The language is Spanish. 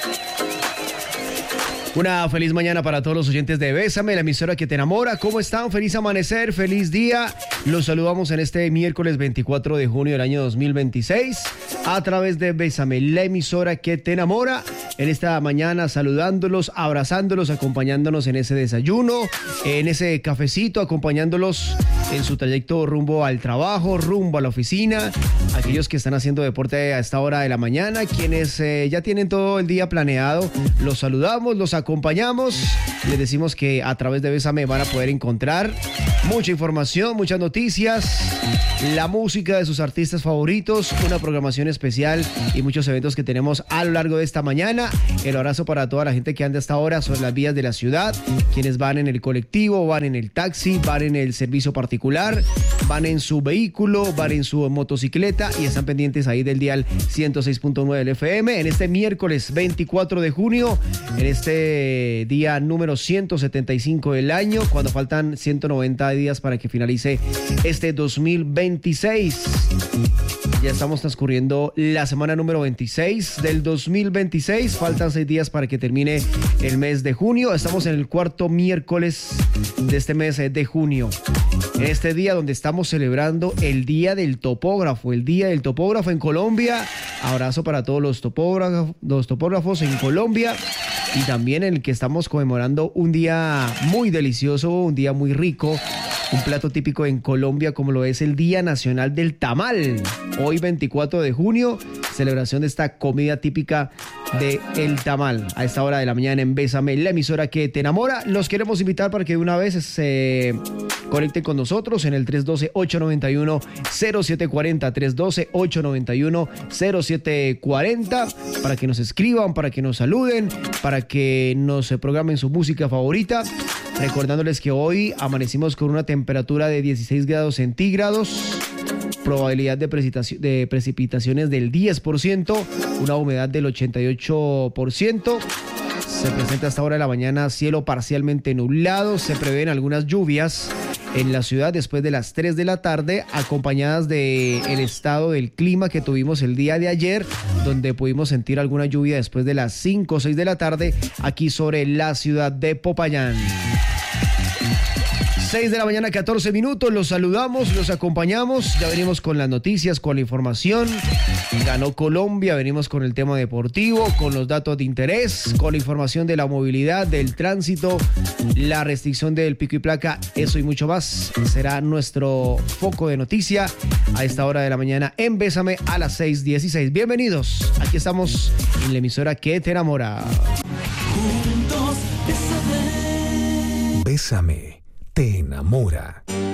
Una feliz mañana para todos los oyentes de Bésame, la emisora que te enamora. ¿Cómo están? Feliz amanecer, feliz día. Los saludamos en este miércoles 24 de junio del año 2026 a través de Bésame, la emisora que te enamora. En esta mañana saludándolos, abrazándolos, acompañándonos en ese desayuno, en ese cafecito, acompañándolos en su trayecto rumbo al trabajo, rumbo a la oficina. Aquellos que están haciendo deporte a esta hora de la mañana, quienes ya tienen todo el día planeado, los saludamos, los acompañamos. Les decimos que a través de Bésame van a poder encontrar mucha información, muchas noticias, la música de sus artistas favoritos, una programación especial y muchos eventos que tenemos a lo largo de esta mañana. El abrazo para toda la gente que anda hasta ahora sobre las vías de la ciudad, quienes van en el colectivo, van en el taxi, van en el servicio particular, van en su vehículo, van en su motocicleta y están pendientes ahí del dial 106.9 del FM en este miércoles 24 de junio, en este día número 175 del año, cuando faltan 190 días para que finalice este 2026. Ya estamos transcurriendo la semana número 26 del 2026. Faltan 6 días para que termine el mes de junio. Estamos en el cuarto miércoles de este mes de junio. En este día donde estamos celebrando el Día del Topógrafo. El Día del Topógrafo en Colombia. Abrazo para todos los topógrafos en Colombia. Y también en el que estamos conmemorando un día muy delicioso, un día muy rico. Un plato típico en Colombia como lo es el Día Nacional del Tamal. Hoy 24 de junio, celebración de esta comida típica de el tamal. A esta hora de la mañana en Bésame, la emisora que te enamora. Los queremos invitar para que de una vez se conecten con nosotros en el 312-891-0740, 312-891-0740, para que nos escriban, para que nos saluden, para que nos programen su música favorita. Recordándoles que hoy amanecimos con una temperatura de 16 grados centígrados, probabilidad de precipitaciones del 10%, una humedad del 88%. Se presenta a esta hora de la mañana cielo parcialmente nublado. Se prevén algunas lluvias en la ciudad después de las 3 de la tarde, acompañadas del estado del clima que tuvimos el día de ayer, donde pudimos sentir alguna lluvia después de las 5 o 6 de la tarde aquí sobre la ciudad de Popayán. 6 de la mañana, 14 minutos, los saludamos, los acompañamos, ya venimos con las noticias, con la información, ganó Colombia, venimos con el tema deportivo, con los datos de interés, con la información de la movilidad, del tránsito, la restricción del pico y placa, eso y mucho más, será nuestro foco de noticia a esta hora de la mañana en Bésame a las 6:16. Bienvenidos, aquí estamos en la emisora que te enamora. Juntos, Bésame. Bésame. Te enamora.